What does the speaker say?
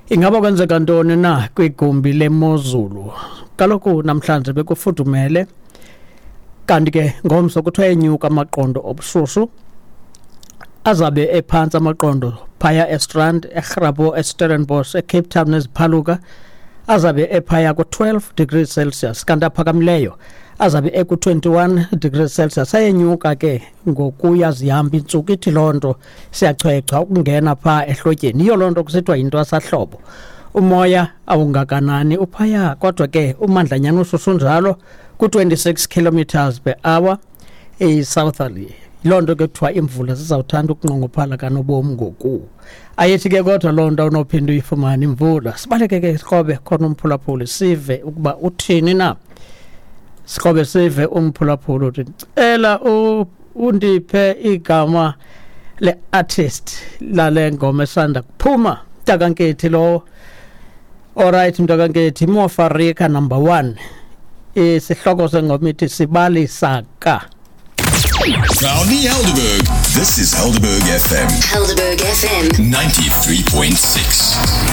Ingaba kwenzeka ntoni na kwigumbi lemozulu? Kaloku namhlanje bekufudumele kanti ke ngomso kuthiwa enyuka amaqondo obushushu azabe ephantsi amaqondo phaya eStrand, eGrabo, eStellenbosch, eCape Town neziphaluka azabe ephaya ku-12 degrees Celsius kanti aphakamileyo azabe eku-21 degrees Celsius. Ayenyuka ke ngokuya zihamba intsuku, ithi loo nto siyachwechwa ukungena phaa ehlotyeni. Yiyo loo nto kusithiwa yinto yasahlobo. Umoya awungakanani uphaya, kodwa ke umandlanyana ushushu njalo ku-26 kilometers per hour eyi-southerly. Loo nto ke kuthiwa imvula zizawuthanda ukunqongophala kanobom ngoku. Ayithi ke kodwa loo nto unophinda uyifumane imvula. Sibaleke ke Sikrobe khona umphulaphuli sive ukuba uthini na. Sikrobe sive umphulaphuli uthi cela undiphe igama le-artist lale ngoma esanda kuphuma. Mntakankethi lo. Alright Mntakankethi, Mofarika number 1. Isihloko sengoma ithi Sibalisa ka. Proudly Helderberg. This is Helderberg FM. Helderberg FM 93.6.